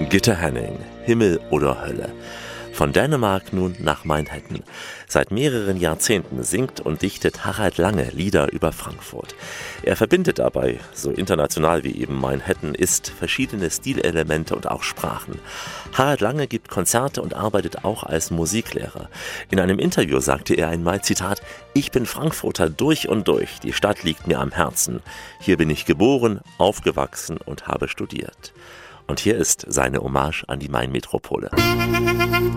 Gitta Henning, Himmel oder Hölle. Von Dänemark nun nach Manhattan. Seit mehreren Jahrzehnten singt und dichtet Harald Lange Lieder über Frankfurt. Er verbindet dabei, so international wie eben Manhattan ist, verschiedene Stilelemente und auch Sprachen. Harald Lange gibt Konzerte und arbeitet auch als Musiklehrer. In einem Interview sagte er einmal, Zitat, „Ich bin Frankfurter durch und durch, die Stadt liegt mir am Herzen. Hier bin ich geboren, aufgewachsen und habe studiert." Und hier ist seine Hommage an die Main-Metropole.